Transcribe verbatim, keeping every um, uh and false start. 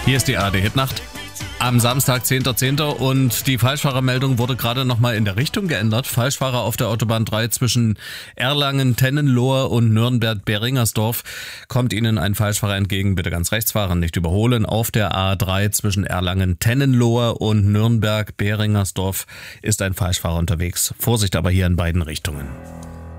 Hier ist die A R D-Hitnacht am Samstag, zehnter zehnter und die Falschfahrermeldung wurde gerade nochmal in der Richtung geändert. Falschfahrer auf der Autobahn drei zwischen Erlangen-Tennenlohe und Nürnberg-Beringersdorf. Kommt Ihnen ein Falschfahrer entgegen, bitte ganz rechts fahren, nicht überholen. Auf der A drei zwischen Erlangen-Tennenlohe und Nürnberg-Beringersdorf ist ein Falschfahrer unterwegs. Vorsicht aber hier in beiden Richtungen.